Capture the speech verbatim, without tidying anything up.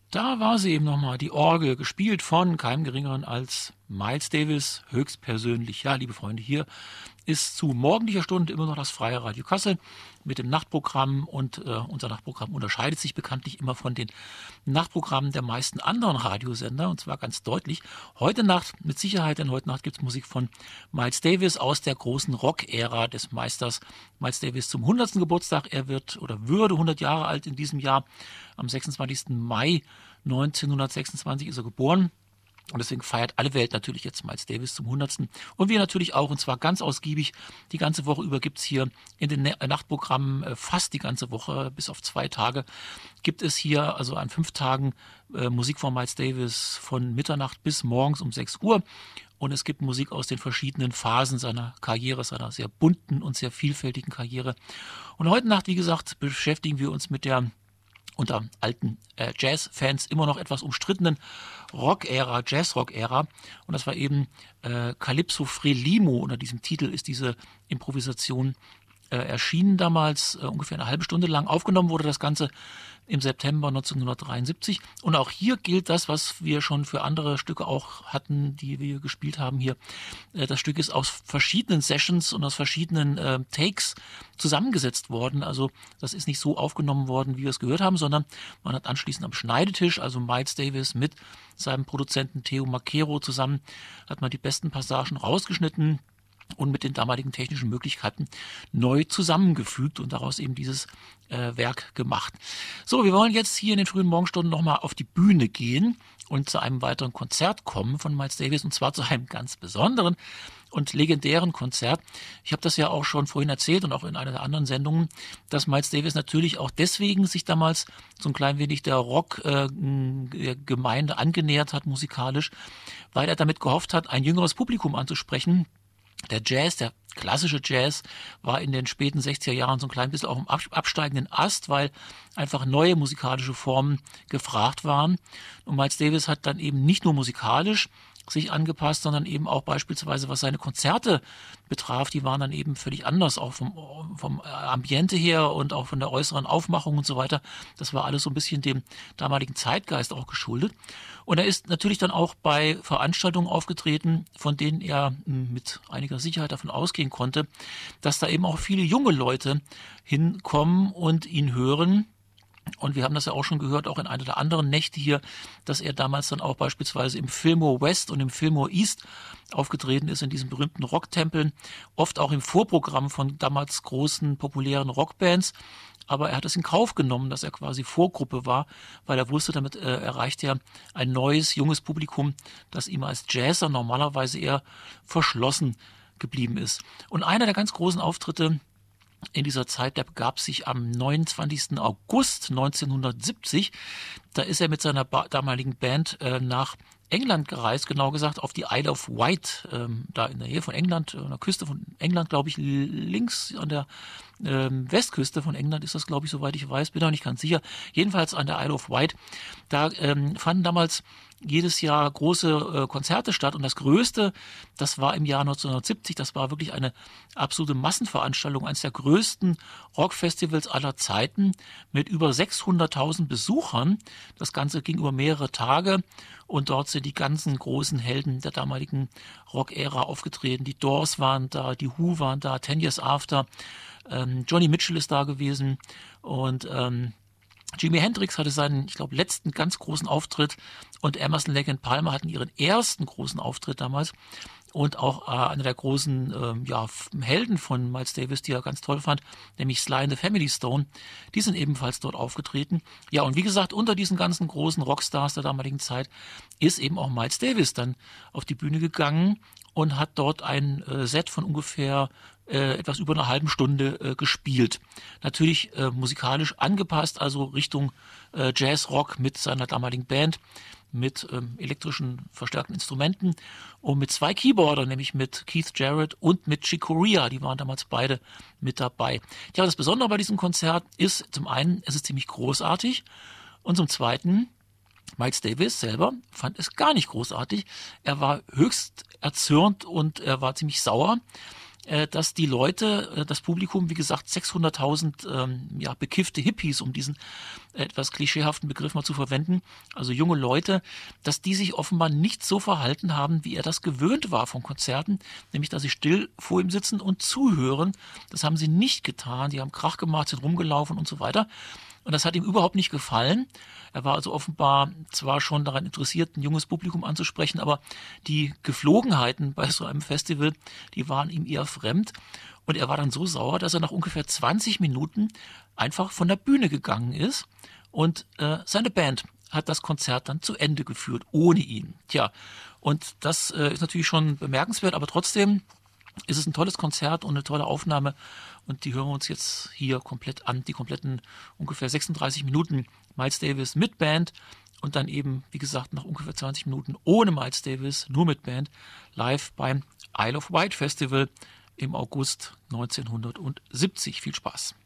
Da war sie eben nochmal, die Orgel, gespielt von keinem Geringeren als Miles Davis, höchstpersönlich. Ja, liebe Freunde, hier ist zu morgendlicher Stunde immer noch das Freie Radio Kassel mit dem Nachtprogramm und äh, unser Nachtprogramm unterscheidet sich bekanntlich immer von den Nachtprogrammen der meisten anderen Radiosender und zwar ganz deutlich. Heute Nacht mit Sicherheit, denn heute Nacht gibt es Musik von Miles Davis aus der großen Rock-Ära des Meisters Miles Davis zum hundertsten Geburtstag. Er wird oder würde hundert Jahre alt in diesem Jahr. Am sechsundzwanzigsten Mai neunzehnhundertsechsundzwanzig ist er geboren. Und deswegen feiert alle Welt natürlich jetzt Miles Davis zum hundertsten. Und wir natürlich auch, und zwar ganz ausgiebig. Die ganze Woche über gibt's hier in den Nachtprogrammen äh, fast die ganze Woche, bis auf zwei Tage, gibt es hier also an fünf Tagen äh, Musik von Miles Davis von Mitternacht bis morgens um sechs Uhr. Und es gibt Musik aus den verschiedenen Phasen seiner Karriere, seiner sehr bunten und sehr vielfältigen Karriere. Und heute Nacht, wie gesagt, beschäftigen wir uns mit der unter alten äh, Jazz-Fans immer noch etwas umstrittenen Rock-Ära, Jazz-Rock-Ära. Und das war eben äh, Calypso Frelimo. Unter diesem Titel ist diese Improvisation äh, erschienen damals, äh, ungefähr eine halbe Stunde lang. Aufgenommen wurde das Ganze im September neunzehnhundertdreiundsiebzig. Und auch hier gilt das, was wir schon für andere Stücke auch hatten, die wir gespielt haben hier. Äh, das Stück ist aus verschiedenen Sessions und aus verschiedenen äh, Takes zusammengesetzt worden. Also das ist nicht so aufgenommen worden, wie wir es gehört haben, sondern man hat anschließend am Schneidetisch, also Miles Davis mit seinem Produzenten Theo Macero zusammen, hat man die besten Passagen rausgeschnitten und mit den damaligen technischen Möglichkeiten neu zusammengefügt und daraus eben dieses äh, Werk gemacht. So, wir wollen jetzt hier in den frühen Morgenstunden nochmal auf die Bühne gehen und zu einem weiteren Konzert kommen von Miles Davis, und zwar zu einem ganz besonderen und legendären Konzert. Ich habe das ja auch schon vorhin erzählt und auch in einer der anderen Sendungen, dass Miles Davis natürlich auch deswegen sich damals so ein klein wenig der Rock-Gemeinde äh, angenähert hat musikalisch, weil er damit gehofft hat, ein jüngeres Publikum anzusprechen. Der Jazz, der klassische Jazz, war in den späten sechziger Jahren so ein klein bisschen auch im absteigenden Ast, weil einfach neue musikalische Formen gefragt waren. Und Miles Davis hat dann eben nicht nur musikalisch sich angepasst, sondern eben auch beispielsweise, was seine Konzerte betraf, die waren dann eben völlig anders, auch vom, vom Ambiente her und auch von der äußeren Aufmachung und so weiter. Das war alles so ein bisschen dem damaligen Zeitgeist auch geschuldet. Und er ist natürlich dann auch bei Veranstaltungen aufgetreten, von denen er mit einiger Sicherheit davon ausgehen konnte, dass da eben auch viele junge Leute hinkommen und ihn hören. Und wir haben das ja auch schon gehört, auch in einer der anderen Nächte hier, dass er damals dann auch beispielsweise im Fillmore West und im Fillmore East aufgetreten ist, in diesen berühmten Rocktempeln, oft auch im Vorprogramm von damals großen, populären Rockbands. Aber er hat es in Kauf genommen, dass er quasi Vorgruppe war, weil er wusste, damit äh, erreicht er ein neues, junges Publikum, das ihm als Jazzer normalerweise eher verschlossen geblieben ist. Und einer der ganz großen Auftritte in dieser Zeit, der begab sich am neunundzwanzigsten August neunzehnhundertsiebzig. Da ist er mit seiner ba- damaligen Band äh, nach England gereist, genau gesagt auf die Isle of Wight, ähm, da in der Nähe von England, an der Küste von England, glaube ich, links an der ähm, Westküste von England ist das, glaube ich, soweit ich weiß, bin auch nicht ganz sicher. Jedenfalls an der Isle of Wight. Da ähm, fanden damals jedes Jahr große äh, Konzerte statt und das Größte, das war im Jahr neunzehnhundertsiebzig, das war wirklich eine absolute Massenveranstaltung, eines der größten Rockfestivals aller Zeiten mit über sechshunderttausend Besuchern. Das Ganze ging über mehrere Tage und dort sind die ganzen großen Helden der damaligen Rock-Ära aufgetreten. Die Doors waren da, die Who waren da, Ten Years After, ähm, Johnny Mitchell ist da gewesen und ähm, Jimi Hendrix hatte seinen, ich glaube, letzten ganz großen Auftritt und Emerson, Lake and Palmer hatten ihren ersten großen Auftritt damals. Und auch äh, einer der großen ähm, ja, Helden von Miles Davis, die er ganz toll fand, nämlich Sly and the Family Stone, die sind ebenfalls dort aufgetreten. Ja, und wie gesagt, unter diesen ganzen großen Rockstars der damaligen Zeit ist eben auch Miles Davis dann auf die Bühne gegangen und hat dort ein äh, Set von ungefähr äh, etwas über einer halben Stunde äh, gespielt. Natürlich äh, musikalisch angepasst, also Richtung äh, Jazz-Rock mit seiner damaligen Band, mit ähm, elektrischen verstärkten Instrumenten und mit zwei Keyboardern, nämlich mit Keith Jarrett und mit Chick Corea. Die waren damals beide mit dabei. Ja, das Besondere bei diesem Konzert ist zum einen, es ist ziemlich großartig und zum zweiten, Miles Davis selber fand es gar nicht großartig. Er war höchst erzürnt und er war ziemlich sauer. äh, dass die Leute, äh, das Publikum, wie gesagt, sechshunderttausend ähm, ja, bekiffte Hippies, um diesen etwas klischeehaften Begriff mal zu verwenden, also junge Leute, dass die sich offenbar nicht so verhalten haben, wie er das gewöhnt war von Konzerten, nämlich dass sie still vor ihm sitzen und zuhören. Das haben sie nicht getan. Die haben Krach gemacht, sind rumgelaufen und so weiter. Und das hat ihm überhaupt nicht gefallen. Er war also offenbar zwar schon daran interessiert, ein junges Publikum anzusprechen, aber die Geflogenheiten bei so einem Festival, die waren ihm eher fremd. Und er war dann so sauer, dass er nach ungefähr zwanzig Minuten einfach von der Bühne gegangen ist. Und äh, seine Band hat das Konzert dann zu Ende geführt, ohne ihn. Tja, und das äh, ist natürlich schon bemerkenswert, aber trotzdem ist es ein tolles Konzert und eine tolle Aufnahme. Und die hören wir uns jetzt hier komplett an. Die kompletten ungefähr sechsunddreißig Minuten Miles Davis mit Band und dann eben, wie gesagt, nach ungefähr zwanzig Minuten ohne Miles Davis, nur mit Band, live beim Isle of Wight Festival im August neunzehnhundertsiebzig. Viel Spaß.